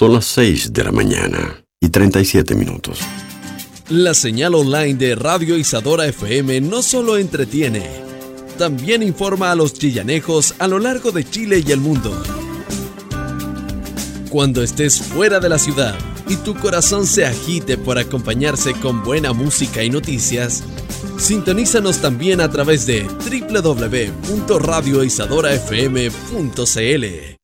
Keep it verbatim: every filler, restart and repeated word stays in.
Son las seis de la mañana y treinta y siete minutos. La señal online de Radio Isadora F M no solo entretiene, también informa a los chillanejos a lo largo de Chile y el mundo. Cuando estés fuera de la ciudad y tu corazón se agite por acompañarse con buena música y noticias, sintonízanos también a través de doble u doble u doble u punto radio isadora f m punto c l.